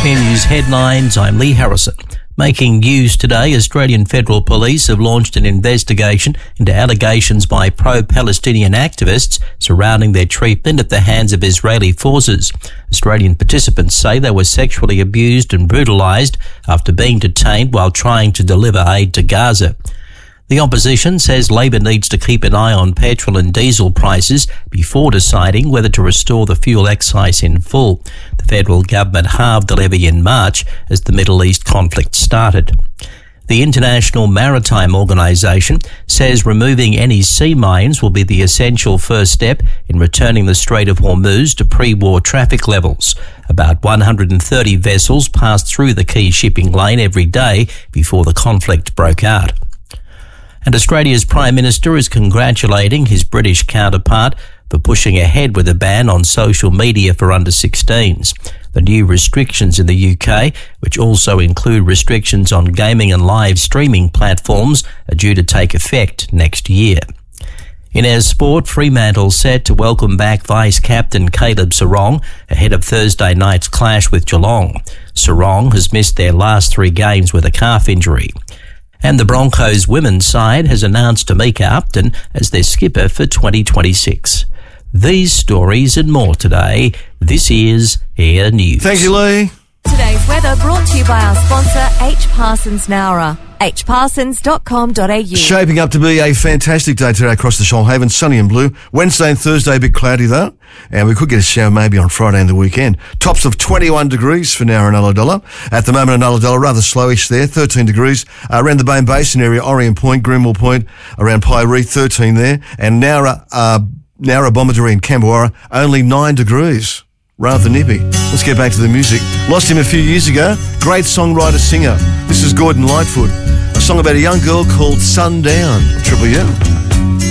KFM News headlines, I'm Lee Harrison. Making news today, Australian Federal Police have launched an investigation into allegations by pro-Palestinian activists surrounding their treatment at the hands of Israeli forces. Australian participants say they were sexually abused and brutalised after being detained while trying to deliver aid to Gaza. The opposition says Labor needs to keep an eye on petrol and diesel prices before deciding whether to restore the fuel excise in full. The federal government halved the levy in March as the Middle East conflict started. The International Maritime Organisation says removing any sea mines will be the essential first step in returning the Strait of Hormuz to pre-war traffic levels. About 130 vessels passed through the key shipping lane every day before the conflict broke out. And Australia's Prime Minister is congratulating his British counterpart for pushing ahead with a ban on social media for under-16s. The new restrictions in the UK, which also include restrictions on gaming and live streaming platforms, are due to take effect next year. In our sport, Fremantle set to welcome back vice-captain Caleb Serong ahead of Thursday night's clash with Geelong. Serong has missed their last 3 games with a calf injury. And the Broncos women's side has announced Tamika Upton as their skipper for 2026. These stories and more today. This is Air News. Thank you, Lee. Today's weather brought to you by our sponsor, H. Parsons Nowra. hparsons.com.au. Shaping up to be a fantastic day today across the Shoalhaven, sunny and blue. Wednesday and Thursday a bit cloudy though, and we could get a shower maybe on Friday and the weekend. Tops of 21 degrees for now in Ulladulla. At the moment in Ulladulla, rather slowish there, 13 degrees. Around the Bain Basin area, Orient Point, Greenwell Point, around Pyrie, 13 there. And Nowra Bomaderee in Camberwara, only 9 degrees. Rather nippy. Let's get back to the music. Lost him a few years ago. Great songwriter-singer. This is Gordon Lightfoot. A song about a young girl called Sundown. Triple M.